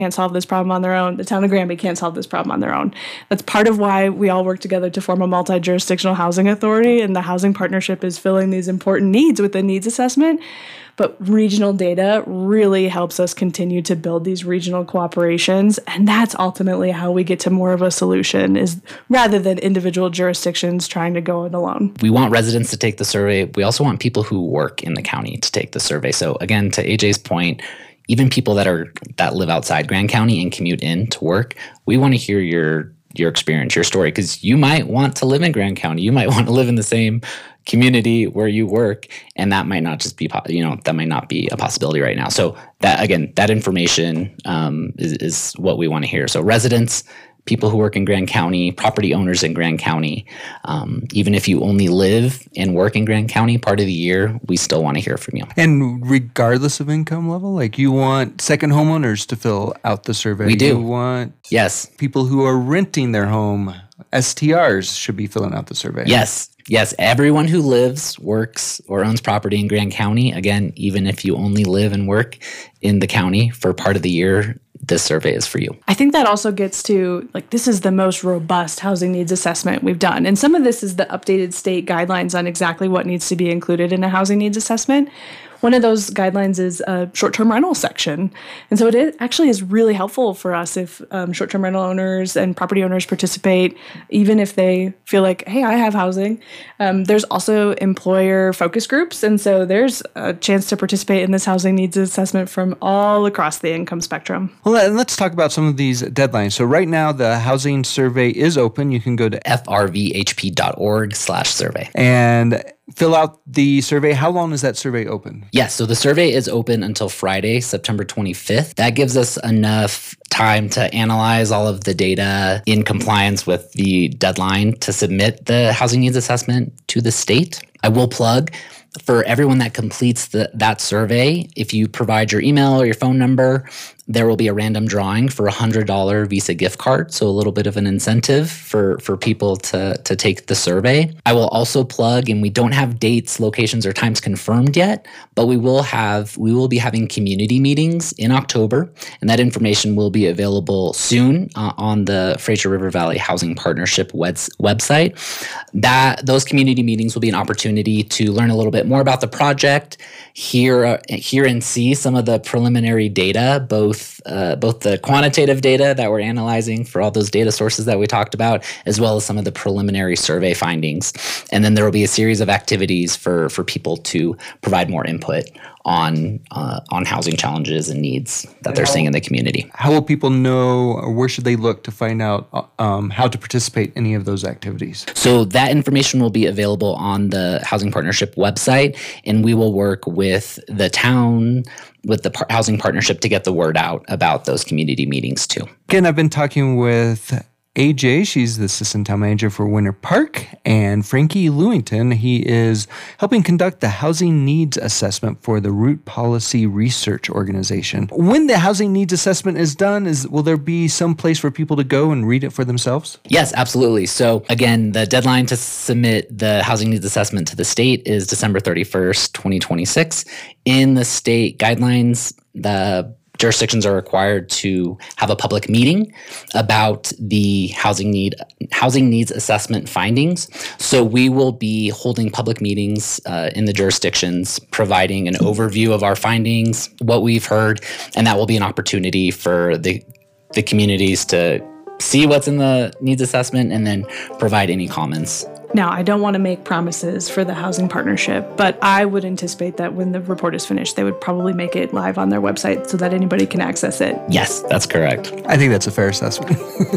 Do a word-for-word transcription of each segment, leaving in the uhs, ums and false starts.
can't solve this problem on their own. The town of Granby can't solve this problem on their own. That's part of why we all work together to form a multi-jurisdictional housing authority, and the housing partnership is filling these important needs with the needs assessment. But regional data really helps us continue to build these regional cooperations, and that's ultimately how we get to more of a solution, is rather than individual jurisdictions trying to go it alone. We want residents to take the survey. We also want people who work in the county to take the survey. So again, to A J's point, even people that are that live outside Grand County and commute in to work, we want to hear your your experience, your story, because you might want to live in Grand County. You might want to live in the same community where you work, and that might not just be, you know, that might not be a possibility right now. So that, again, that information um, is, is what we want to hear. So residents, people who work in Grand County, property owners in Grand County, um, even if you only live and work in Grand County part of the year, we still want to hear from you. And regardless of income level, like you want second homeowners to fill out the survey. We do. You want yes. people who are renting their home, S T Rs, should be filling out the survey. Yes. Yes, everyone who lives, works, or owns property in Grand County, again, even if you only live and work in the county for part of the year, this survey is for you. I think that also gets to, like, this is the most robust housing needs assessment we've done. And some of this is the updated state guidelines on exactly what needs to be included in a housing needs assessment. One of those guidelines is a short-term rental section. And so it is, actually is really helpful for us if um, short-term rental owners and property owners participate, even if they feel like, hey, I have housing. Um, there's also employer focus groups. And so there's a chance to participate in this housing needs assessment from all across the income spectrum. Well, and let's talk about some of these deadlines. So right now, the housing survey is open. You can go to F R V H P dot org slash survey. And fill out the survey. How long is that survey open? Yes, so the survey is open until Friday, September twenty-fifth. That gives us enough time to analyze all of the data in compliance with the deadline to submit the housing needs assessment to the state. I will plug, for everyone that completes the, that survey, if you provide your email or your phone number, there will be a random drawing for a one hundred dollars Visa gift card, so a little bit of an incentive for, for people to, to take the survey. I will also plug, and we don't have dates, locations, or times confirmed yet, but we will have we will be having community meetings in October, and that information will be available soon uh, on the Fraser River Valley Housing Partnership webs- website. That those community meetings will be an opportunity to learn a little bit more about the project, hear uh, hear and see some of the preliminary data, both uh, both the quantitative data that we're analyzing for all those data sources that we talked about, as well as some of the preliminary survey findings. And then there will be a series of activities for for people to provide more input on uh, on housing challenges and needs that they're seeing in the community. How will people know, or where should they look to find out um, how to participate in any of those activities? So that information will be available on the Housing Partnership website, and we will work with the town, with the par- Housing Partnership to get the word out about those community meetings too. Again, I've been talking with A J, she's the assistant town manager for Winter Park, and Frankie Lewington, he is helping conduct the housing needs assessment for the Root Policy Research Organization. When the housing needs assessment is done, is will there be some place for people to go and read it for themselves? Yes, absolutely. So again, the deadline to submit the housing needs assessment to the state is December thirty-first, twenty twenty-six. In the state guidelines, the jurisdictions are required to have a public meeting about the housing need housing needs assessment findings. So we will be holding public meetings uh, in the jurisdictions, providing an overview of our findings, what we've heard, and that will be an opportunity for the the communities to see what's in the needs assessment and then provide any comments. Now, I don't want to make promises for the housing partnership, but I would anticipate that when the report is finished, they would probably make it live on their website so that anybody can access it. Yes, that's correct. I think that's a fair assessment.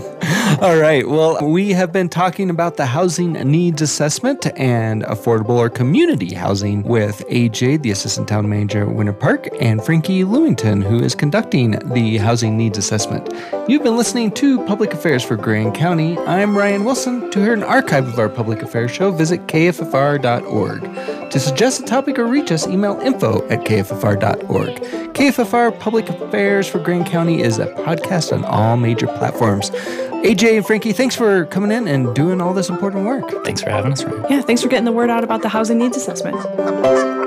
All right. Well, we have been talking about the housing needs assessment and affordable or community housing with A J, the assistant town manager at Winter Park, and Frankie Lewington, who is conducting the housing needs assessment. You've been listening to Public Affairs for Grand County. I'm Ryan Wilson. To hear an archive of our Public Affairs show, visit K F F R dot org. To suggest a topic or reach us, email info at K F F R dot org. K F F R Public Affairs for Grand County is a podcast on all major platforms. A J and Frankie, thanks for coming in and doing all this important work. Thanks for having us, Ryan. Yeah, thanks for getting the word out about the housing needs assessment.